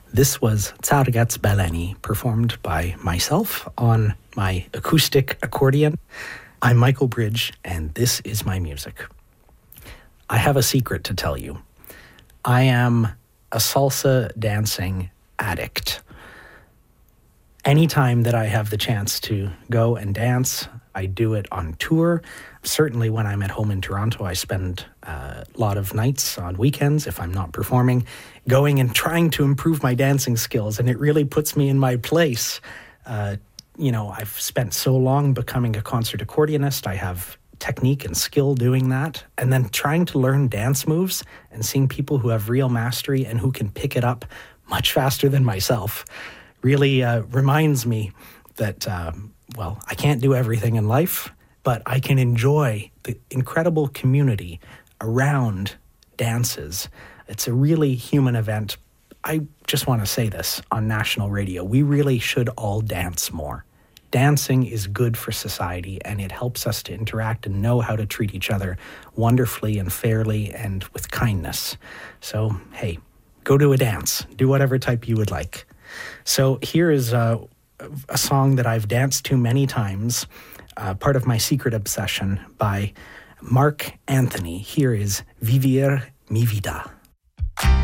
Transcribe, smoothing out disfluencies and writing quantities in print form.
This was Tsargats Baleni, performed by myself on my acoustic accordion. I'm Michael Bridge, and this is my music. I have a secret to tell you. I am a salsa dancing addict. Anytime that I have the chance to go and dance, I do it on tour. Certainly when I'm at home in Toronto, I spend a lot of nights on weekends, if I'm not performing, going and trying to improve my dancing skills, and it really puts me in my place. I've spent so long becoming a concert accordionist. I have technique and skill doing that, and then trying to learn dance moves and seeing people who have real mastery and who can pick it up much faster than myself really reminds me that, I can't do everything in life, but I can enjoy the incredible community around dances. It's a really human event. I just want to say this on national radio. We really should all dance more. Dancing is good for society, and it helps us to interact and know how to treat each other wonderfully and fairly and with kindness. So, hey, go to a dance. Do whatever type you would like. So here is a song that I've danced to many times, part of my secret obsession by Mark Anthony. Here is Vivir Mi Vida.